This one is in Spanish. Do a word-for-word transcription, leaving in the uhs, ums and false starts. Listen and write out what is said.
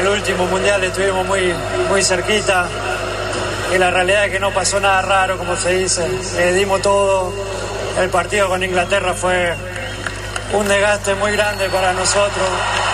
el último mundial estuvimos muy, muy cerquita y la realidad es que no pasó nada raro, como se dice. Eh, dimos todo. El partido con Inglaterra fue un desgaste muy grande para nosotros.